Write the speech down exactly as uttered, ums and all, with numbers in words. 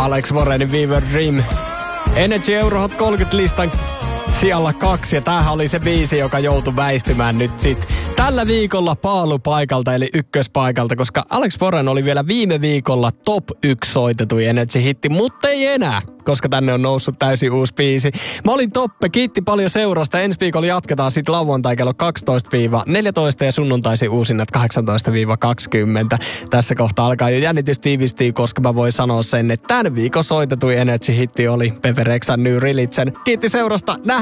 Alex Warrenin Fever Dream. Energy Eurohot kolmekymmentä-listan sijalla kaksi, ja tämähän oli se biisi, joka joutui väistymään nyt sit tällä viikolla paalupaikalta, eli ykköspaikalta, koska Alex Warren oli vielä viime viikolla top yksi soitetui Energy-hitti, mutta ei enää, koska tänne on noussut täysin uusi biisi. Mä olin Toppe, kiitti paljon seurasta. Ensi viikolla jatketaan sitten lauantai kello kaksitoista neljätoista ja sunnuntaisin uusinnat kahdeksantoista kaksikymmentä. Tässä kohtaa alkaa jo jännitys tiivistyä, koska mä voin sanoa sen, että tämän viikon soitetui Energy-hitti oli Pepe Rexhan New Religion. Kiitti seurasta. Nähdään